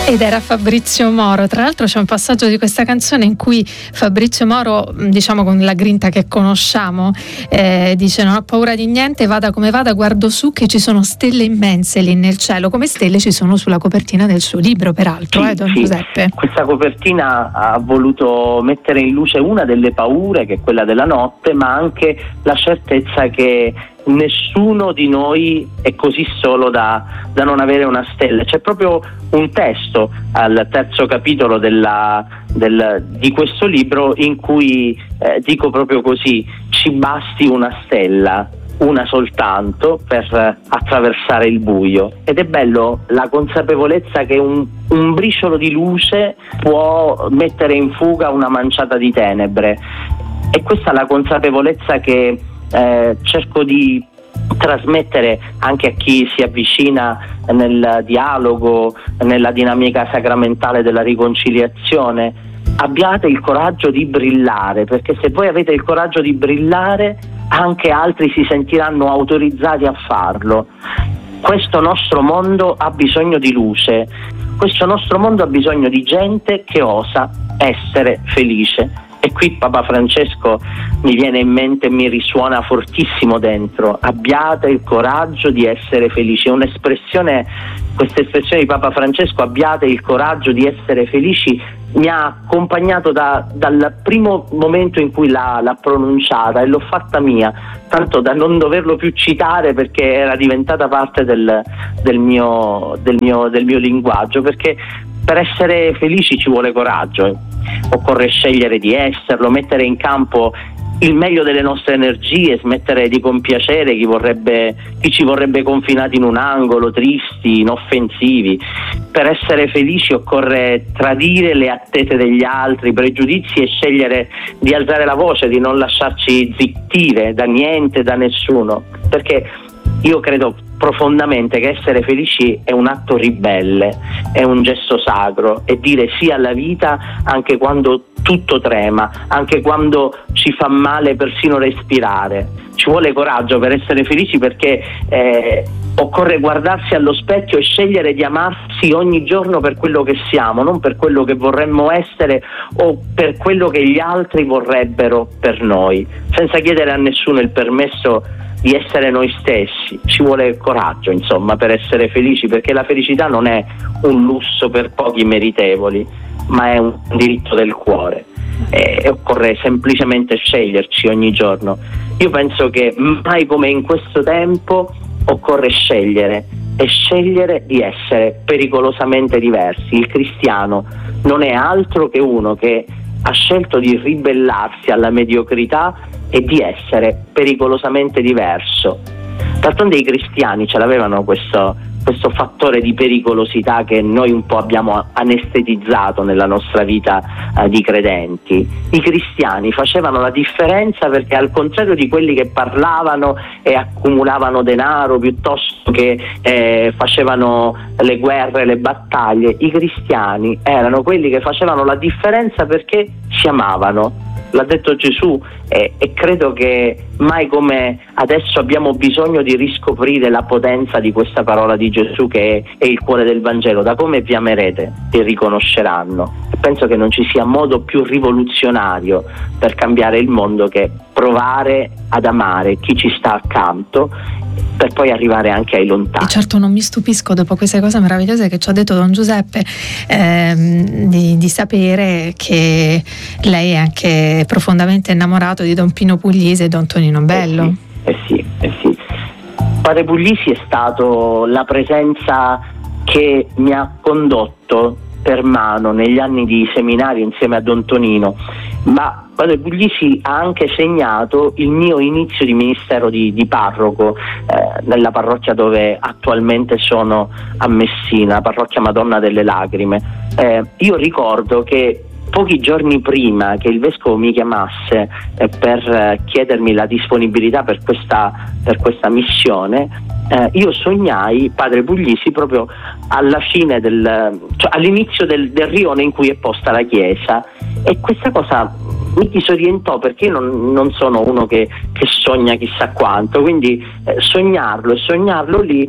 Ed era Fabrizio Moro. Tra l'altro c'è un passaggio di questa canzone in cui Fabrizio Moro, diciamo con la grinta che conosciamo, dice: non ho paura di niente, vada come vada, guardo su che ci sono stelle immense lì nel cielo, come stelle ci sono sulla copertina del suo libro, peraltro, Don Giuseppe. Questa copertina ha voluto mettere in luce una delle paure, che è quella della notte, ma anche la certezza che nessuno di noi è così solo da non avere una stella. C'è proprio un testo al terzo capitolo di questo libro in cui dico proprio così: ci basti una stella, una soltanto, per attraversare il buio. Ed è bello la consapevolezza che un briciolo di luce può mettere in fuga una manciata di tenebre, e questa è la consapevolezza che cerco di trasmettere anche a chi si avvicina nel dialogo, nella dinamica sacramentale della riconciliazione. Abbiate il coraggio di brillare, perché se voi avete il coraggio di brillare, anche altri si sentiranno autorizzati a farlo. Questo nostro mondo ha bisogno di luce, questo nostro mondo ha bisogno di gente che osa essere felice. E qui Papa Francesco mi viene in mente e mi risuona fortissimo dentro: abbiate il coraggio di essere felici. È un'espressione, questa espressione di Papa Francesco, abbiate il coraggio di essere felici, mi ha accompagnato dal primo momento in cui l'ha pronunciata, e l'ho fatta mia, tanto da non doverlo più citare, perché era diventata parte del mio linguaggio, perché per essere felici ci vuole coraggio, occorre scegliere di esserlo, mettere in campo il meglio delle nostre energie, smettere di compiacere chi ci vorrebbe confinati in un angolo, tristi, inoffensivi. Per essere felici occorre tradire le attese degli altri, i pregiudizi, e scegliere di alzare la voce, di non lasciarci zittire da niente, da nessuno, perché io credo profondamente che essere felici è un atto ribelle, è un gesto sacro, è dire sì alla vita anche quando tutto trema, anche quando ci fa male persino respirare. Ci vuole coraggio per essere felici, perché occorre guardarsi allo specchio e scegliere di amarsi ogni giorno per quello che siamo, non per quello che vorremmo essere o per quello che gli altri vorrebbero per noi, senza chiedere a nessuno il permesso di essere noi stessi. Ci vuole coraggio, insomma, per essere felici, perché la felicità non è un lusso per pochi meritevoli, ma è un diritto del cuore, e occorre semplicemente sceglierci ogni giorno. Io penso che mai come in questo tempo occorre scegliere, e scegliere di essere pericolosamente diversi. Il cristiano non è altro che uno che ha scelto di ribellarsi alla mediocrità e di essere pericolosamente diverso. D'altronde i cristiani ce l'avevano questo fattore di pericolosità che noi un po' abbiamo anestetizzato nella nostra vita di credenti. I cristiani facevano la differenza, perché al contrario di quelli che parlavano e accumulavano denaro piuttosto che facevano le guerre, le battaglie, i cristiani erano quelli che facevano la differenza perché si amavano. L'ha detto Gesù, e credo che mai come adesso abbiamo bisogno di riscoprire la potenza di questa parola di Gesù, che è il cuore del Vangelo. Da come vi amerete vi riconosceranno. Penso che non ci sia modo più rivoluzionario per cambiare il mondo che provare ad amare chi ci sta accanto, per poi arrivare anche ai lontani. Certo, non mi stupisco, dopo queste cose meravigliose che ci ha detto Don Giuseppe, di sapere che lei è anche profondamente innamorato di Don Pino Puglisi e Don Tonino Bello. Sì. Padre Puglisi è stato la presenza che mi ha condotto per mano negli anni di seminario insieme a Don Tonino, ma Padre Puglisi ha anche segnato il mio inizio di ministero di parroco nella parrocchia dove attualmente sono a Messina, parrocchia Madonna delle Lacrime. Io ricordo che pochi giorni prima che il vescovo mi chiamasse per chiedermi la disponibilità per questa missione, io sognai Padre Puglisi proprio alla fine all'inizio del rione in cui è posta la chiesa, e questa cosa mi disorientò, perché io non sono uno che sogna chissà quanto, quindi sognarlo lì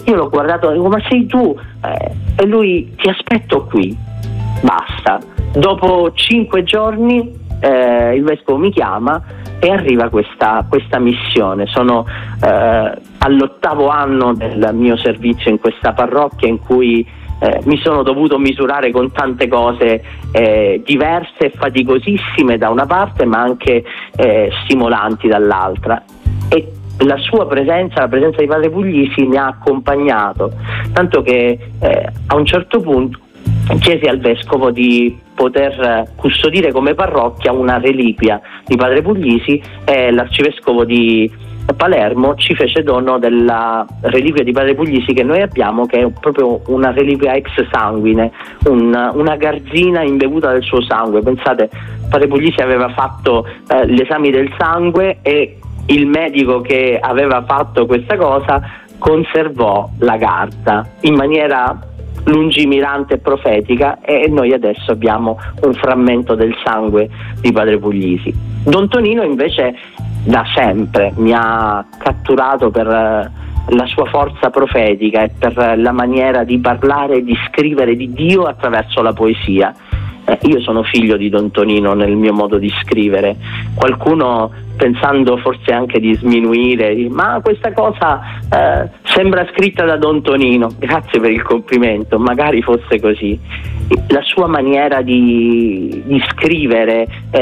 Io l'ho guardato e dico: ma sei tu? E lui: ti aspetto qui. Basta. Dopo 5 giorni il vescovo mi chiama e arriva questa missione. Sono all'8° anno del mio servizio in questa parrocchia, in cui mi sono dovuto misurare con tante cose diverse e faticosissime da una parte, ma anche stimolanti dall'altra. E la sua presenza, la presenza di Padre Puglisi, mi ha accompagnato, tanto che a un certo punto chiesi al vescovo di poter custodire come parrocchia una reliquia di Padre Puglisi, e l'arcivescovo di Palermo ci fece dono della reliquia di Padre Puglisi che noi abbiamo, che è proprio una reliquia ex sanguine, una garzina imbevuta del suo sangue. Pensate, Padre Puglisi aveva fatto gli esami del sangue e il medico che aveva fatto questa cosa conservò la carta in maniera lungimirante e profetica, e noi adesso abbiamo un frammento del sangue di Padre Puglisi. Don Tonino invece da sempre mi ha catturato per la sua forza profetica e per la maniera di parlare e di scrivere di Dio attraverso la poesia. Io sono figlio di Don Tonino nel mio modo di scrivere. Qualcuno, pensando forse anche di sminuire, ma questa cosa sembra scritta da Don Tonino. Grazie per il complimento, magari fosse così. La sua maniera di scrivere,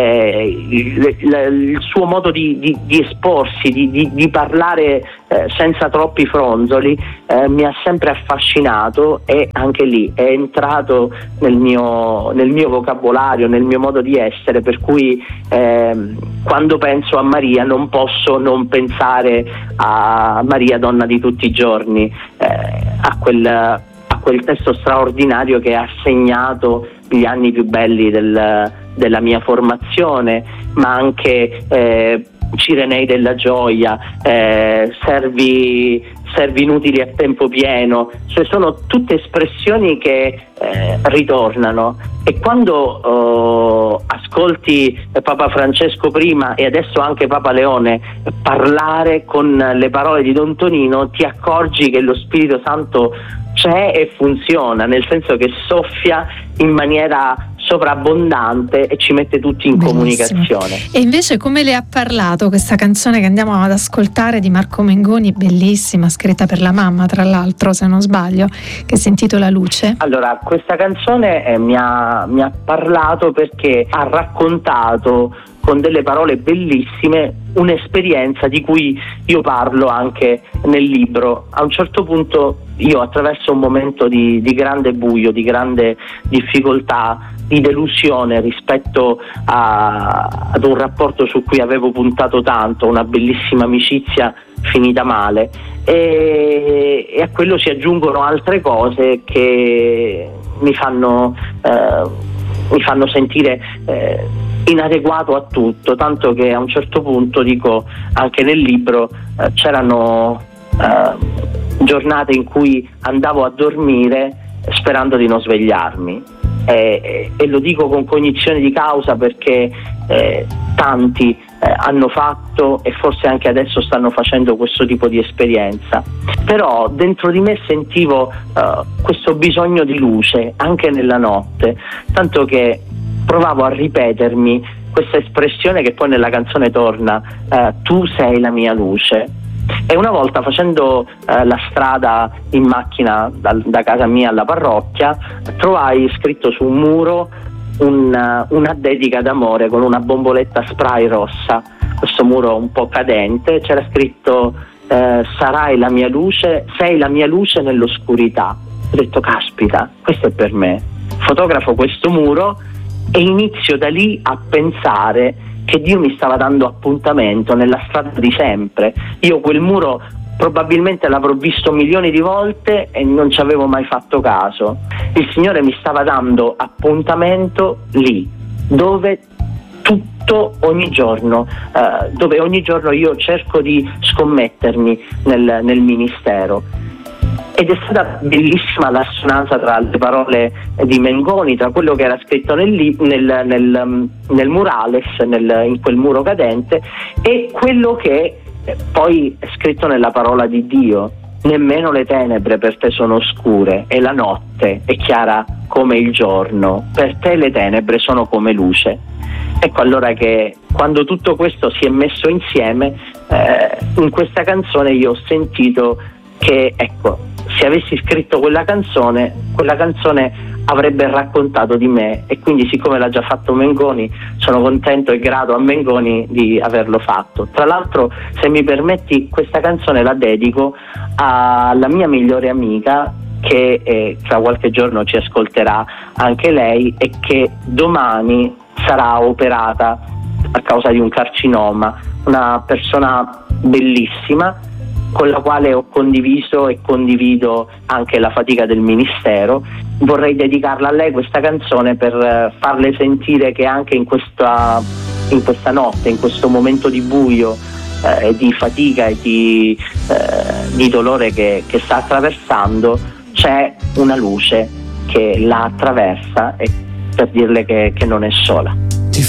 il suo modo di esporsi, di parlare senza troppi fronzoli, mi ha sempre affascinato, e anche lì è entrato nel mio vocabolario, nel mio modo di essere, per cui quando penso a Maria non posso non pensare a Maria, donna di tutti i giorni, a quel testo straordinario che ha segnato gli anni più belli della mia formazione, ma anche Cirenei della gioia, servi inutili a tempo pieno, cioè sono tutte espressioni che ritornano. E quando ascolti Papa Francesco prima e adesso anche Papa Leone parlare con le parole di Don Tonino, ti accorgi che lo Spirito Santo c'è e funziona, nel senso che soffia in maniera sovrabbondante e ci mette tutti in comunicazione. E invece come le ha parlato questa canzone che andiamo ad ascoltare di Marco Mengoni, bellissima, scritta per la mamma tra l'altro, se non sbaglio, che si intitola Luce? Allora, questa canzone mi ha parlato perché ha raccontato con delle parole bellissime un'esperienza di cui io parlo anche nel libro. A un certo punto io, attraverso un momento di grande buio, di grande difficoltà, di delusione rispetto ad un rapporto su cui avevo puntato tanto, una bellissima amicizia finita male, e a quello si aggiungono altre cose che mi fanno sentire inadeguato a tutto, tanto che a un certo punto, dico anche nel libro, c'erano giornate in cui andavo a dormire sperando di non svegliarmi, e lo dico con cognizione di causa perché tanti hanno fatto e forse anche adesso stanno facendo questo tipo di esperienza. Però dentro di me sentivo questo bisogno di luce anche nella notte, tanto che provavo a ripetermi questa espressione che poi nella canzone torna: tu sei la mia luce. E una volta, facendo la strada in macchina da casa mia alla parrocchia, trovai scritto su un muro una dedica d'amore con una bomboletta spray rossa. Questo muro un po' cadente, c'era scritto sarai la mia luce, sei la mia luce nell'oscurità. Ho detto: caspita, questo è per me. Fotografo questo muro e inizio da lì a pensare che Dio mi stava dando appuntamento nella strada di sempre. Io quel muro probabilmente l'avrò visto milioni di volte e non ci avevo mai fatto caso. Il Signore mi stava dando appuntamento lì, dove tutto ogni giorno, dove ogni giorno io cerco di scommettermi nel ministero. Ed è stata bellissima l'assonanza tra le parole di Mengoni, tra quello che era scritto nel murales, in quel muro cadente, e quello che poi è scritto nella parola di Dio. nemmeno le tenebre per te sono oscure e la notte è chiara come il giorno, per te le tenebre sono come luce. Ecco allora che quando tutto questo si è messo insieme, in questa canzone io ho sentito che, ecco, se avessi scritto quella canzone avrebbe raccontato di me, e quindi siccome l'ha già fatto Mengoni sono contento e grato a Mengoni di averlo fatto. Tra l'altro, se mi permetti, questa canzone la dedico alla mia migliore amica che tra qualche giorno ci ascolterà anche lei e che domani sarà operata a causa di un carcinoma, una persona bellissima con la quale ho condiviso e condivido anche la fatica del ministero. Vorrei dedicarla a lei questa canzone per farle sentire che anche in questa notte, in questo momento di buio, di fatica e di dolore che sta attraversando, c'è una luce che la attraversa, e per dirle che non è sola.